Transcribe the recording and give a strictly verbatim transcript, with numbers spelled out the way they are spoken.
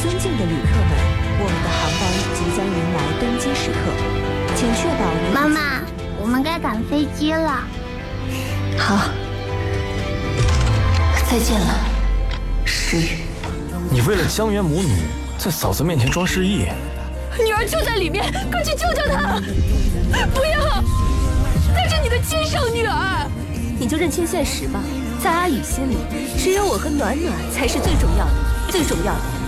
尊敬的旅客们，我们的航班即将迎来登机时刻，请确保您。 妈妈，我们该赶飞机了。 好，再见了，诗雨。 你为了江源母女，在嫂子面前装失忆。 女儿就在里面，快去救救她！不要，她是你的亲生女儿。 你就认清现实吧，在阿宇心里，只有我和暖暖才是最重要的，最重要的。